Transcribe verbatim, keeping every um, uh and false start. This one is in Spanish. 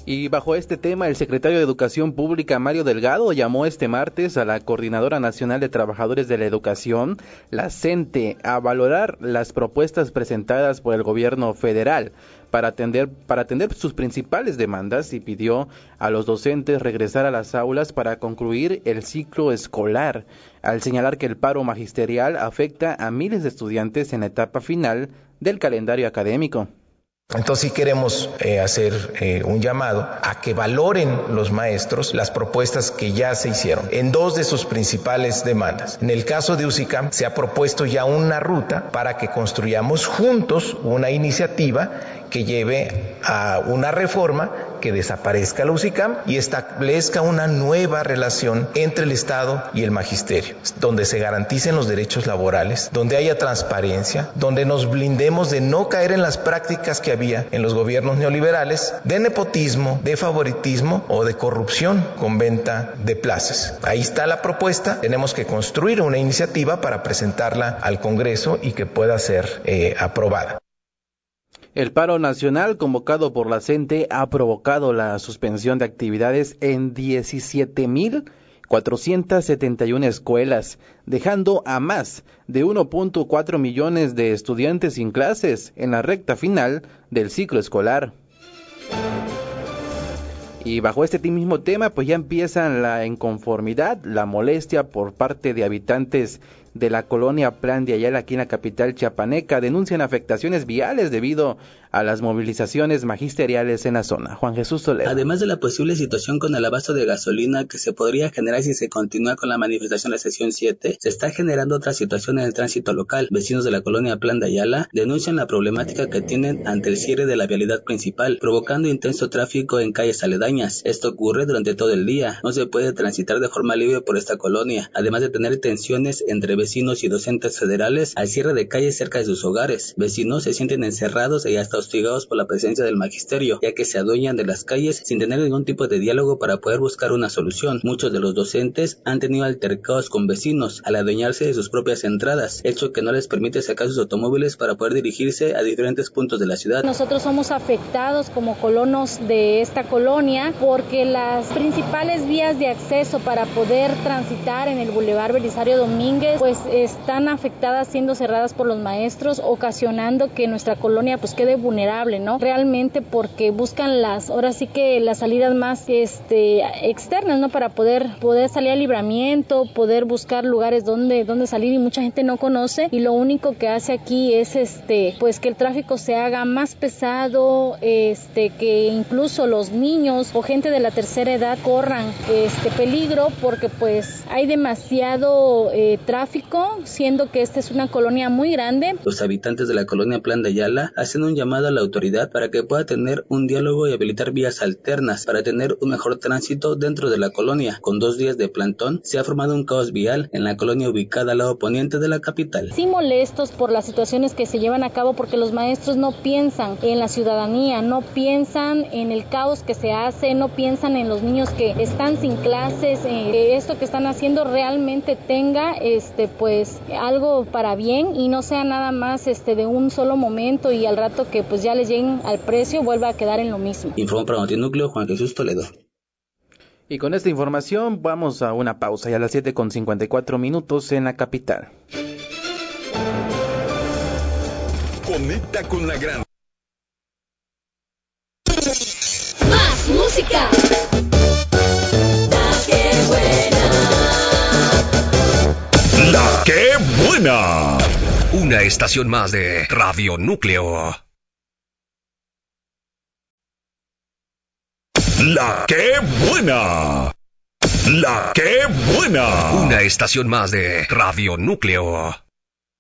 Y bajo este tema, el secretario de Educación Pública, Mario Delgado, llamó este martes a la Coordinadora Nacional de Trabajadores de la Educación, la CENTE, a valorar las propuestas presentadas por el gobierno federal para atender, para atender sus principales demandas, y pidió a los docentes regresar a las aulas para concluir el ciclo escolar, al señalar que el paro magisterial afecta a miles de estudiantes en la etapa final del calendario académico. Entonces sí queremos eh, hacer eh, un llamado a que valoren los maestros las propuestas que ya se hicieron en dos de sus principales demandas. En el caso de U C I C A M se ha propuesto ya una ruta para que construyamos juntos una iniciativa que lleve a una reforma que desaparezca la U C I C A M y establezca una nueva relación entre el Estado y el magisterio, donde se garanticen los derechos laborales, donde haya transparencia, donde nos blindemos de no caer en las prácticas que había en los gobiernos neoliberales de nepotismo, de favoritismo o de corrupción con venta de plazas. Ahí está la propuesta, tenemos que construir una iniciativa para presentarla al Congreso y que pueda ser eh, aprobada. El paro nacional convocado por la CENTE ha provocado la suspensión de actividades en diecisiete mil cuatrocientas setenta y una escuelas, dejando a más de uno punto cuatro millones de estudiantes sin clases en la recta final del ciclo escolar. Y bajo este mismo tema, pues ya empiezan la inconformidad, la molestia por parte de habitantes de la colonia Plan de Ayala, aquí en la capital chiapaneca. Denuncian afectaciones viales debido a las movilizaciones magisteriales en la zona. Juan Jesús Toledo. Además de la posible situación con el abasto de gasolina que se podría generar si se continúa con la manifestación de la sesión siete, se está generando otra situación en el tránsito local. Vecinos de la colonia Plan de Ayala denuncian la problemática que tienen ante el cierre de la vialidad principal, provocando intenso tráfico en calles aledañas. Esto ocurre durante todo el día. No se puede transitar de forma libre por esta colonia, además de tener tensiones entre vecinos y docentes federales al cierre de calles cerca de sus hogares. Vecinos se sienten encerrados y hasta hostigados por la presencia del magisterio, ya que se adueñan de las calles sin tener ningún tipo de diálogo para poder buscar una solución. Muchos de los docentes han tenido altercados con vecinos al adueñarse de sus propias entradas, hecho que no les permite sacar sus automóviles para poder dirigirse a diferentes puntos de la ciudad. Nosotros somos afectados como colonos de esta colonia porque las principales vías de acceso para poder transitar en el Boulevard Belisario Domínguez pues están afectadas, siendo cerradas por los maestros, ocasionando que nuestra colonia pues quede vulnerable, ¿no? Realmente porque buscan las, ahora sí que las salidas más este externas, ¿no? Para poder poder salir al libramiento, poder buscar lugares donde donde salir, y mucha gente no conoce, y lo único que hace aquí es este pues que el tráfico se haga más pesado, este que incluso los niños o gente de la tercera edad corran este peligro porque pues hay demasiado eh, tráfico, siendo que esta es una colonia muy grande. Los habitantes de la colonia Plan de Ayala hacen un llamado a la autoridad para que pueda tener un diálogo y habilitar vías alternas para tener un mejor tránsito dentro de la colonia. Con dos días de plantón se ha formado un caos vial en la colonia ubicada al lado poniente de la capital. Sí, molestos por las situaciones que se llevan a cabo porque los maestros no piensan en la ciudadanía, no piensan en el caos que se hace, no piensan en los niños que están sin clases, eh, que esto que están haciendo realmente tenga este pues algo para bien y no sea nada más este de un solo momento y al rato que pues ya les lleguen al precio vuelva a quedar en lo mismo. Informó para Notinúcleo Juan Jesús Toledo. Y con esta información vamos a una pausa, ya a las siete con cincuenta y cuatro minutos en la capital. Conecta con la gran. Más música. La que buena. La que buena. Una estación más de Radio Núcleo. La que buena. La que buena. Una estación más de Radio Núcleo.